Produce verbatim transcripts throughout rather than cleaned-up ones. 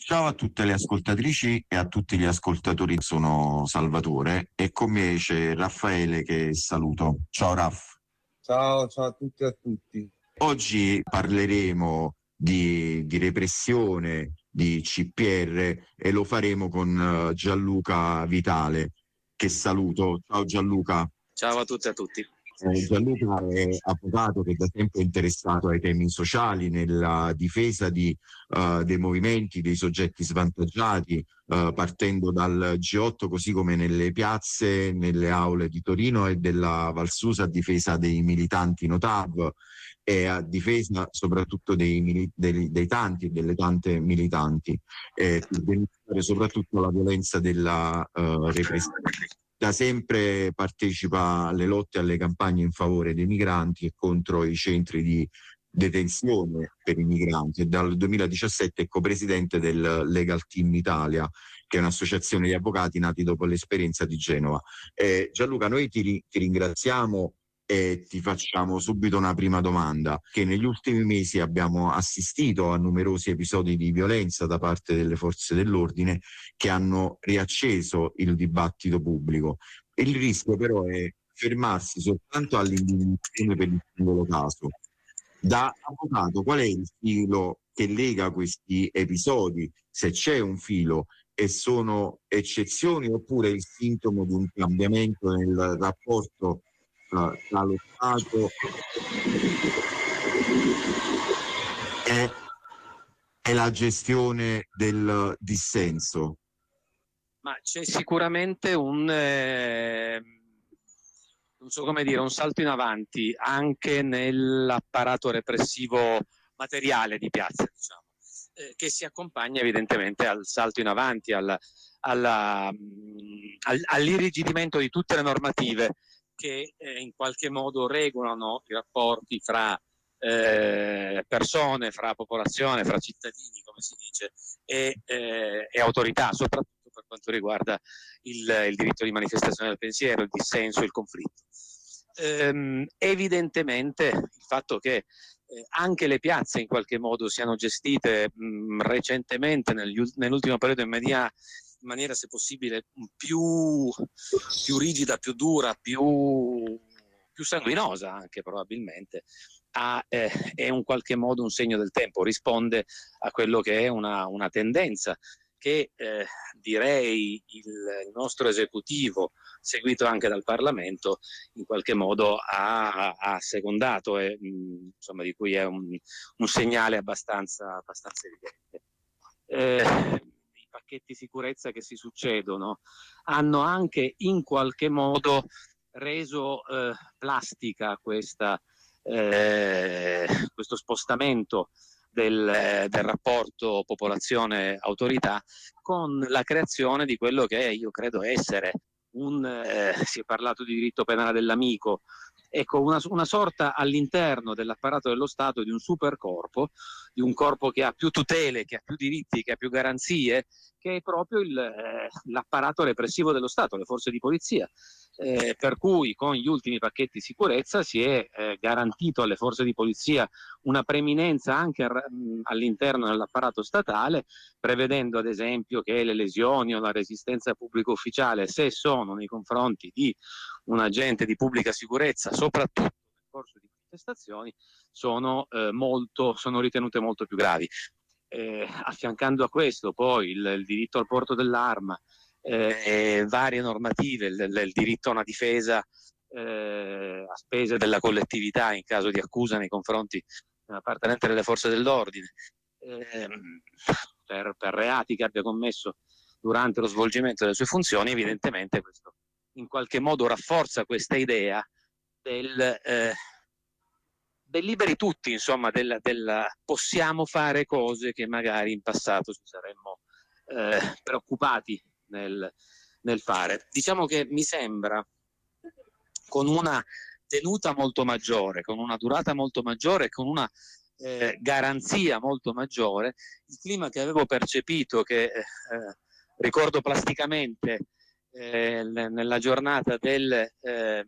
Ciao a tutte le ascoltatrici e a tutti gli ascoltatori, sono Salvatore e con me c'è Raffaele che saluto. Ciao Raff. Ciao, ciao a tutti e a tutti. Oggi parleremo di, di repressione, di C P R e lo faremo con eh, Gianluca Vitale, che saluto. Ciao Gianluca. Ciao a tutti e a tutti. Eh, Gianluca è avvocato che da sempre è interessato ai temi sociali nella difesa di, eh, dei movimenti, dei soggetti svantaggiati, eh, partendo dal G otto, così come nelle piazze, nelle aule di Torino e della Valsusa, a difesa dei militanti No T A V e a difesa soprattutto dei, mili- dei, dei tanti e delle tante militanti, eh, per denunciare soprattutto la violenza della eh, repressione. Da sempre partecipa alle lotte e alle campagne in favore dei migranti e contro i centri di detenzione per i migranti e dal duemiladiciassette è copresidente del Legal Team Italia, che è un'associazione di avvocati nati dopo l'esperienza di Genova. Eh, Gianluca, noi ti, ri- ti ringraziamo e ti facciamo subito una prima domanda, che negli ultimi mesi abbiamo assistito a numerosi episodi di violenza da parte delle forze dell'ordine che hanno riacceso il dibattito pubblico. Il rischio però è fermarsi soltanto all'individuazione per il singolo caso. Da avvocato, qual è il filo che lega questi episodi, se c'è un filo, e sono eccezioni oppure il sintomo di un cambiamento nel rapporto uh, tra lo Stato e, e la gestione del dissenso? Ma c'è sicuramente un, eh, non so come dire, un salto in avanti anche nell'apparato repressivo materiale di piazza, diciamo, eh, che si accompagna evidentemente al salto in avanti, al, alla, mh, al, all'irrigidimento di tutte le normative che eh, in qualche modo regolano i rapporti fra eh, persone, fra popolazione, fra cittadini, come si dice, e, eh, e autorità, soprattutto per quanto riguarda il, il diritto di manifestazione del pensiero, il dissenso, il conflitto. Ehm, evidentemente il fatto che eh, anche le piazze in qualche modo siano gestite mh, recentemente negli, nell'ultimo periodo in maniera, in maniera se possibile più, più rigida, più dura, più, più sanguinosa anche probabilmente, ha, eh, è in qualche modo un segno del tempo, risponde a quello che è una, una tendenza che eh, direi il, il nostro esecutivo, seguito anche dal Parlamento, in qualche modo ha, ha secondato e mh, insomma di cui è un, un segnale abbastanza, abbastanza evidente. Eh, I pacchetti sicurezza che si succedono hanno anche in qualche modo reso eh, plastica questa, eh, questo spostamento Del, del rapporto popolazione-autorità con la creazione di quello che io credo essere un, eh, si è parlato di diritto penale dell'amico, ecco, una, una sorta all'interno dell'apparato dello Stato di un supercorpo, di un corpo che ha più tutele, che ha più diritti, che ha più garanzie, che è proprio il, eh, l'apparato repressivo dello Stato, le forze di polizia. Eh, per cui con gli ultimi pacchetti sicurezza si è eh, garantito alle forze di polizia una preminenza anche a, mh, all'interno dell'apparato statale, prevedendo ad esempio che le lesioni o la resistenza pubblico ufficiale, se sono nei confronti di un agente di pubblica sicurezza, soprattutto nel corso di manifestazioni, sono, eh, molto, sono ritenute molto più gravi. Eh, affiancando a questo poi il, il diritto al porto dell'arma, Eh, varie normative, il, il diritto a una difesa eh, a spese della collettività in caso di accusa nei confronti di un appartenente delle forze dell'ordine eh, per, per reati che abbia commesso durante lo svolgimento delle sue funzioni. Evidentemente questo in qualche modo rafforza questa idea del, eh, del liberi tutti, insomma, del, del possiamo fare cose che magari in passato ci saremmo eh, preoccupati Nel, nel fare. Diciamo che mi sembra con una tenuta molto maggiore, con una durata molto maggiore, con una eh, garanzia molto maggiore, il clima che avevo percepito, che eh, ricordo plasticamente eh, nella giornata del, eh,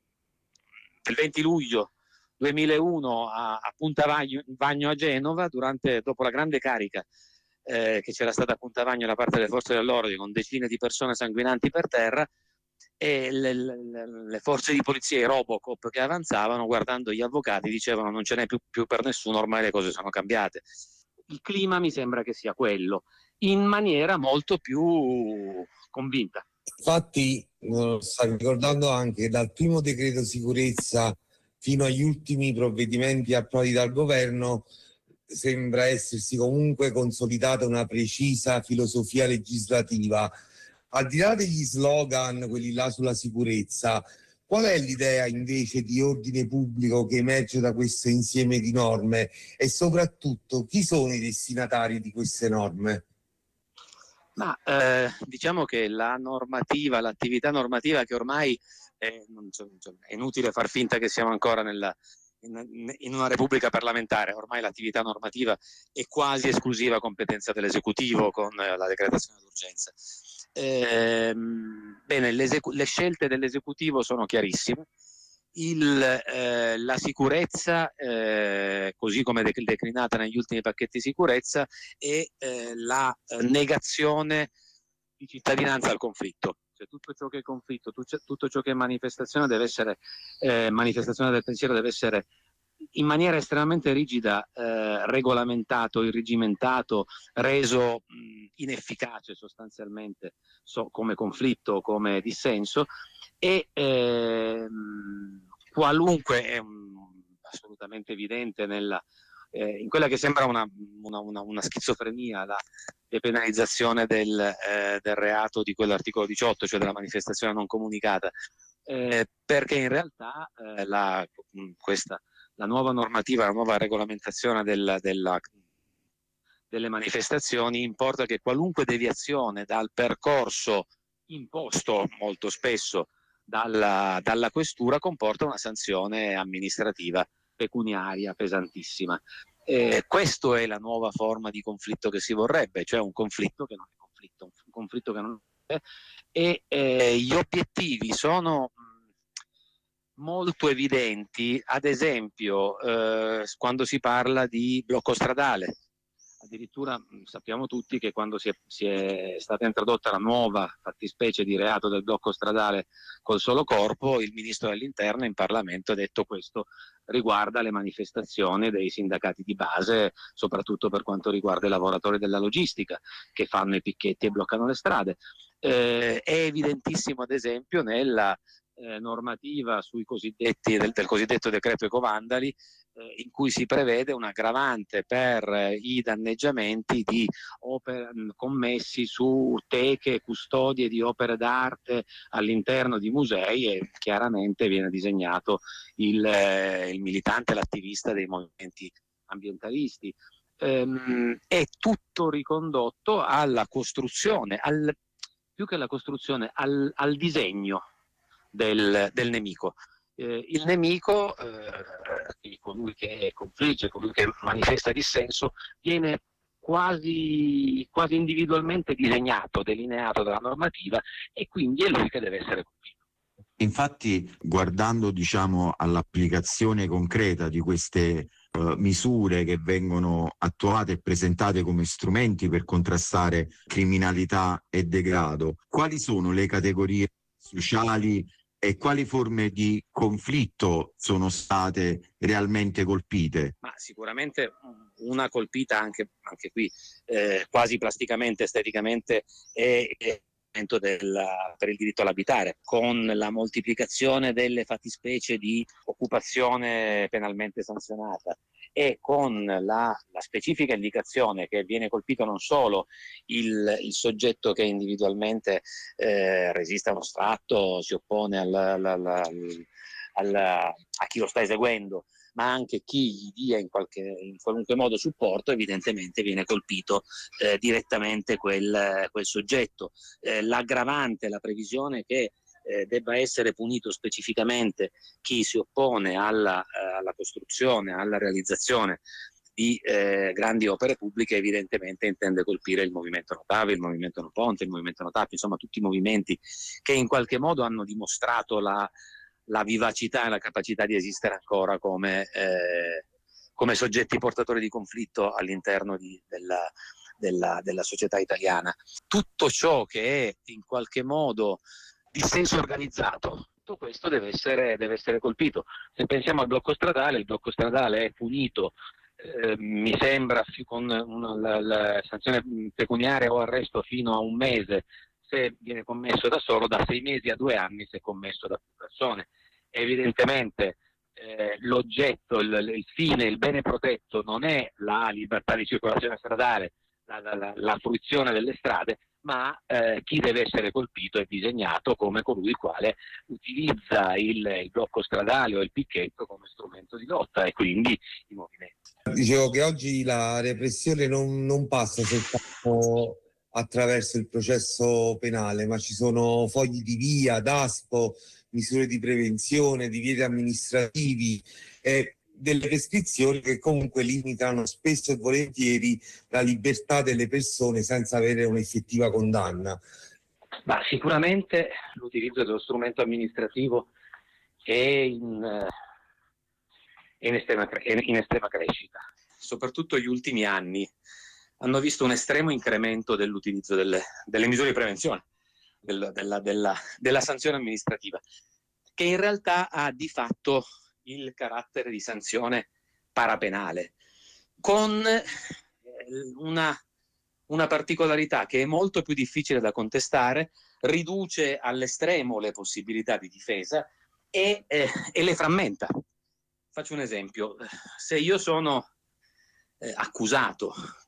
del venti luglio duemilauno a, a Punta Vagno, Vagno a Genova, durante, dopo la grande carica eh, che c'era stata a Puntavagno da parte delle forze dell'ordine con decine di persone sanguinanti per terra, e le, le, le forze di polizia, i Robocop che avanzavano, guardando gli avvocati, dicevano non ce n'è più, più per nessuno, ormai le cose sono cambiate. Il clima mi sembra che sia quello, in maniera molto più convinta. Infatti, eh, sto ricordando anche che dal primo decreto sicurezza fino agli ultimi provvedimenti approvati dal governo sembra essersi comunque consolidata una precisa filosofia legislativa. Al di là degli slogan, quelli là sulla sicurezza, qual è l'idea invece di ordine pubblico che emerge da questo insieme di norme e soprattutto chi sono i destinatari di queste norme? Ma eh, diciamo che la normativa, l'attività normativa che ormai è, non so, è inutile far finta che siamo ancora nella, in, in una repubblica parlamentare, ormai l'attività normativa è quasi esclusiva competenza dell'esecutivo con eh, la decretazione d'urgenza. Eh, bene, le scelte dell'esecutivo sono chiarissime. Il, eh, la sicurezza, eh, così come dec- declinata negli ultimi pacchetti sicurezza, e eh, la eh, negazione di cittadinanza al conflitto. Cioè, tutto ciò che è conflitto, tutto, tutto ciò che è manifestazione deve essere, eh, manifestazione del pensiero deve essere in maniera estremamente rigida eh, regolamentato, irregimentato, reso mh, inefficace sostanzialmente so, come conflitto, come dissenso, e ehm, qualunque è um, assolutamente evidente nella, eh, in quella che sembra una, una, una, una schizofrenia, la depenalizzazione del, eh, del reato di quell'articolo diciotto, cioè della manifestazione non comunicata, eh, perché in realtà eh, la, questa, la nuova normativa, la nuova regolamentazione del, della, delle manifestazioni importa che qualunque deviazione dal percorso imposto molto spesso dalla, dalla questura comporta una sanzione amministrativa pecuniaria pesantissima. Eh, questo è la nuova forma di conflitto che si vorrebbe, cioè un conflitto che non è conflitto, un conflitto che non è, e eh, gli obiettivi sono mh, molto evidenti, ad esempio eh, quando si parla di blocco stradale. Addirittura mh, sappiamo tutti che quando si è, si è stata introdotta la nuova fattispecie di reato del blocco stradale col solo corpo, il ministro dell'Interno in Parlamento ha detto questo riguarda le manifestazioni dei sindacati di base, soprattutto per quanto riguarda i lavoratori della logistica che fanno i picchetti e bloccano le strade. Eh, è evidentissimo ad esempio nella eh, normativa sui cosiddetti, del, del cosiddetto decreto ecovandali, eh, in cui si prevede un aggravante per eh, i danneggiamenti di opere commessi su teche, custodie di opere d'arte all'interno di musei, e chiaramente viene disegnato il, eh, il militante, l'attivista dei movimenti ambientalisti. Ehm, è tutto ricondotto alla costruzione, al, più che alla costruzione, al, al disegno del, del nemico. Eh, il nemico, eh, colui che confligge, colui che manifesta dissenso, viene quasi, quasi individualmente disegnato, delineato dalla normativa, e quindi è lui che deve essere colpito. Infatti, guardando diciamo all'applicazione concreta di queste uh, misure che vengono attuate e presentate come strumenti per contrastare criminalità e degrado, quali sono le categorie sociali e quali forme di conflitto sono state realmente colpite? Ma sicuramente una colpita anche, anche qui eh, quasi plasticamente, esteticamente, è, è della, per il diritto all'abitare, con la moltiplicazione delle fattispecie di occupazione penalmente sanzionata e con la, la specifica indicazione che viene colpito non solo il, il soggetto che individualmente eh, resiste a uno sfratto, si oppone al, al, al, al, a chi lo sta eseguendo, ma anche chi gli dia in, qualche, in qualunque modo supporto, evidentemente viene colpito eh, direttamente quel, quel soggetto. Eh, l'aggravante, la previsione che eh, debba essere punito specificamente chi si oppone alla, eh, alla costruzione, alla realizzazione di eh, grandi opere pubbliche, evidentemente intende colpire il movimento Notavi, il movimento No Ponte, il movimento No Tappi, insomma tutti i movimenti che in qualche modo hanno dimostrato la la vivacità e la capacità di esistere ancora come, eh, come soggetti portatori di conflitto all'interno di, della, della, della società italiana. Tutto ciò che è in qualche modo dissenso organizzato, tutto questo deve essere, deve essere colpito. Se pensiamo al blocco stradale, il blocco stradale è punito, eh, mi sembra, con una, la, la sanzione pecuniaria o arresto fino a un mese se viene commesso da solo, da sei mesi a due anni se commesso da più persone. Evidentemente eh, l'oggetto, il, il fine, il bene protetto non è la libertà di circolazione stradale, la, la, la, la fruizione delle strade, ma eh, chi deve essere colpito è disegnato come colui il quale utilizza il, il blocco stradale o il picchetto come strumento di lotta, e quindi i movimenti. Dicevo che oggi la repressione non, non passa soltanto attraverso il processo penale, ma ci sono fogli di via, DASPO, misure di prevenzione, divieti amministrativi e delle prescrizioni che comunque limitano spesso e volentieri la libertà delle persone senza avere un'effettiva condanna. Ma sicuramente l'utilizzo dello strumento amministrativo è in, è in, estrema, è in estrema crescita. Soprattutto gli ultimi anni hanno visto un estremo incremento dell'utilizzo delle, delle misure di prevenzione, del, della, della, della sanzione amministrativa, che in realtà ha di fatto il carattere di sanzione parapenale, con una, una particolarità che è molto più difficile da contestare, riduce all'estremo le possibilità di difesa e, eh, e le frammenta. Faccio un esempio: se io sono eh, accusato